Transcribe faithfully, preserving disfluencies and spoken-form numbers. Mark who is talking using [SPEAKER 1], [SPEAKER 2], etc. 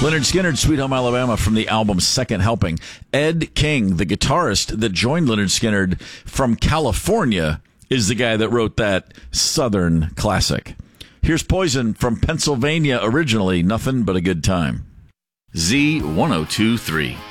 [SPEAKER 1] Lynyrd Skynyrd, Sweet Home Alabama, from the album Second Helping. Ed King, the guitarist that joined Lynyrd Skynyrd from California, is the guy that wrote that Southern classic. Here's Poison from Pennsylvania originally, Nothing But a Good Time. Z ten twenty-three.